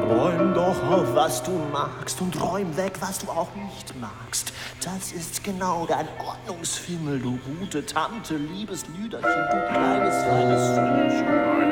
Räum doch auf, was du magst und räum weg, was du auch nicht magst. Das ist genau dein Ordnungsfimmel, du gute Tante, liebes Lüderchen, du kleines, feines Sündchen.